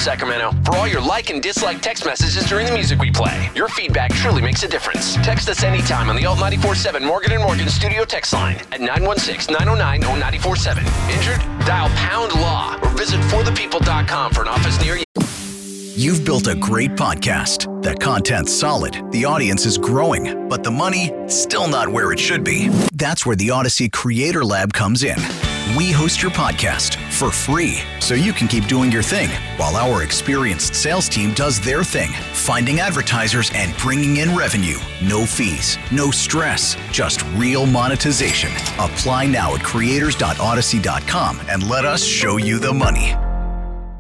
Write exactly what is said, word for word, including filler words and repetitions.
Sacramento, for all your like and dislike text messages during the music we play. Your feedback truly makes a difference. Text us anytime on the Alt ninety-four point seven Morgan and Morgan studio text line at nine one six, nine oh nine, oh nine four seven. Injured? Dial pound law or visit for the people dot com for an office near you. You've built a great podcast. The content's solid, the audience is growing, but the money still not where it should be. That's where the Odyssey Creator Lab comes in. We host your podcast for free so you can keep doing your thing while our experienced sales team does their thing, finding advertisers and bringing in revenue. No fees, no stress, just real monetization. Apply now at creators dot odyssey dot com and let us show you the money.